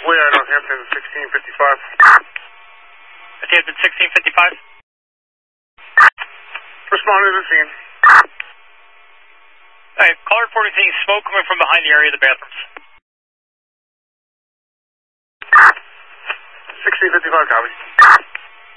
We are Northampton 1655. Northampton 1655. Respond to the scene. Alright, call reporting seeing smoke coming from behind the area of the bathrooms. 1655, copy.